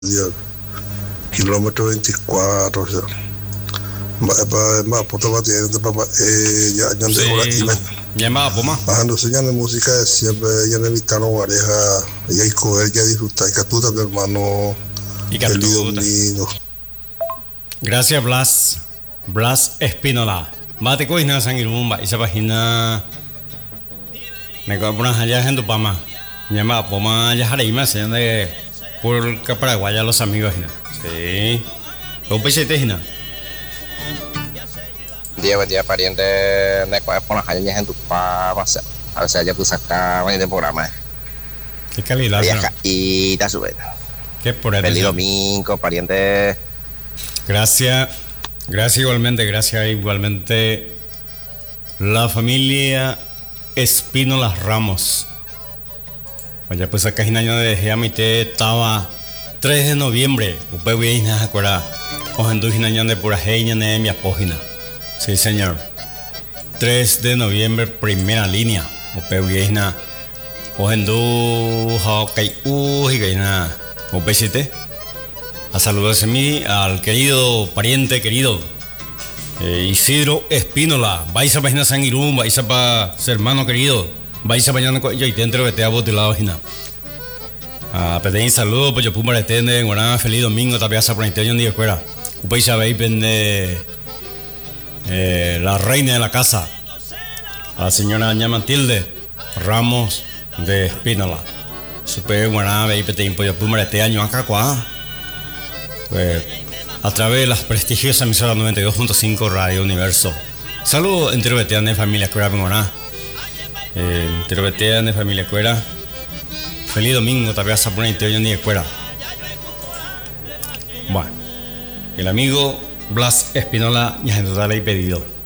Dios, kilómetro 24, o sea, más por todo ya de hora y Sí, llamaba Puma. bajando señal de música siempre ya me invitaron pareja y hay coger ya disfrutar y que tú también hermano, Y feliz Catuta. domingo. Gracias, Blas. Blas Espínola. Mate coisna sangirumba. Esa página. Me compras allá en tu pama. Llamaba Puma ya Jareima, se de por Paraguay a los amigos. Sí. ¿Cómo pese tejina? Buen día, pariente. De cuál por las calles en tu papá. A ver si ya puse acá en el programa. Qué calidad, Había ¿no? acá y te sube. Qué por Feliz atención. domingo, pariente. Gracias. Gracias igualmente. Gracias igualmente. La familia Espínola Ramos. Vaya pues acá en año de Giamite estaba 3 de noviembre. Upe bien a acuerda. Ojendu en año de pura heña de mi apógina. Sí, señor. 3 de noviembre, primera línea. Upe bien a Ojendu Hawkai y Gaina. Upe site. A saludarse a mí, al querido pariente querido Isidro Espínola. Vais a página San Irún, vais a pa ser hermano querido. Vais a mañana con yo y dentro que te hago de la página. Pedí saludos, pues yo pum para estender, buena feliz domingo, también a por el día fuera. Vais a ver la reina de la casa, a la señora Doña Matilde Ramos de Espínola. Super buena ver pues yo pum para este año acá, pues a través de las prestigiosas emisoras 92.5 Radio Universo. Saludos entre veteran de familia Cuera Pengona. Entre veteran de familia Cuera. Feliz domingo, tal vez a poner interior ni de Cuera. Bueno, el amigo Blas Espínola ya en total he pedido.